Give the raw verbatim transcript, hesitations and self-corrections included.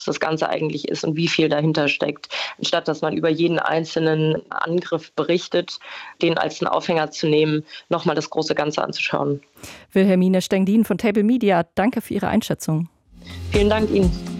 das Ganze eigentlich ist und wie viel dahinter steckt. Anstatt dass man über jeden einzelnen Angriff berichtet, den als einen Aufhänger zu nehmen, nochmal das große Ganze anzuschauen. Wilhelmine Stengdin von Table Media, danke für Ihre Einschätzung. Vielen Dank Ihnen.